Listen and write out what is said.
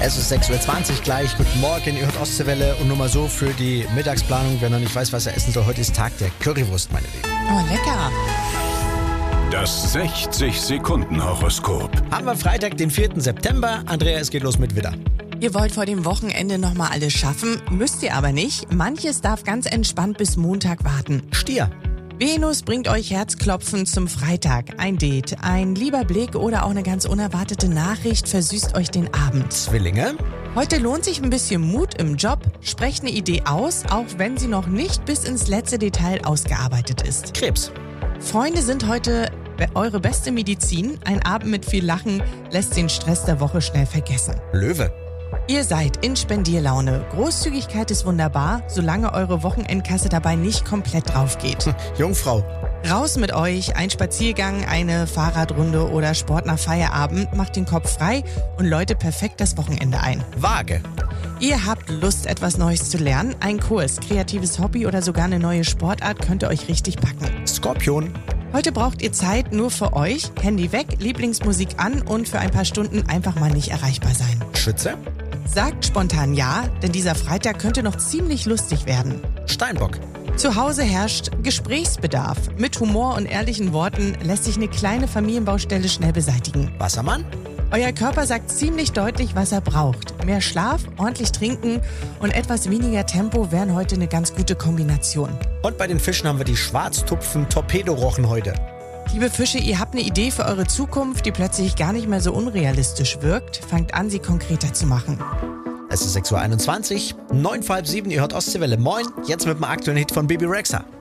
Es ist 6.20 Uhr gleich. Guten Morgen, ihr hört Ostseewelle. Und nur mal so für die Mittagsplanung, wer noch nicht weiß, was er essen soll. Heute ist Tag der Currywurst, meine Lieben. Oh, lecker. Das 60-Sekunden-Horoskop. Haben wir Freitag, den 4. September. Andrea, es geht los mit Widder. Ihr wollt vor dem Wochenende nochmal alles schaffen, müsst ihr aber nicht. Manches darf ganz entspannt bis Montag warten. Stier. Venus bringt euch Herzklopfen zum Freitag. Ein Date, ein lieber Blick oder auch eine ganz unerwartete Nachricht versüßt euch den Abend. Zwillinge. Heute lohnt sich ein bisschen Mut im Job. Sprecht eine Idee aus, auch wenn sie noch nicht bis ins letzte Detail ausgearbeitet ist. Krebs. Freunde sind heute eure beste Medizin. Ein Abend mit viel Lachen lässt den Stress der Woche schnell vergessen. Löwe. Ihr seid in Spendierlaune. Großzügigkeit ist wunderbar, solange eure Wochenendkasse dabei nicht komplett drauf geht. Jungfrau. Raus mit euch, ein Spaziergang, eine Fahrradrunde oder Sport nach Feierabend macht den Kopf frei und läutet perfekt das Wochenende ein. Waage. Ihr habt Lust, etwas Neues zu lernen? Ein Kurs, kreatives Hobby oder sogar eine neue Sportart könnte euch richtig packen. Skorpion. Heute braucht ihr Zeit nur für euch, Handy weg, Lieblingsmusik an und für ein paar Stunden einfach mal nicht erreichbar sein. Schütze. Sagt spontan ja, denn dieser Freitag könnte noch ziemlich lustig werden. Steinbock. Zu Hause herrscht Gesprächsbedarf. Mit Humor und ehrlichen Worten lässt sich eine kleine Familienbaustelle schnell beseitigen. Wassermann. Euer Körper sagt ziemlich deutlich, was er braucht. Mehr Schlaf, ordentlich trinken und etwas weniger Tempo wären heute eine ganz gute Kombination. Und bei den Fischen haben wir die Schwarztupfen-Torpedorochen heute. Liebe Fische, ihr habt eine Idee für eure Zukunft, die plötzlich gar nicht mehr so unrealistisch wirkt. Fangt an, sie konkreter zu machen. Es ist 6.21 Uhr, 6:07, ihr hört Ostseewelle. Moin, jetzt mit dem aktuellen Hit von Bibi Rexha.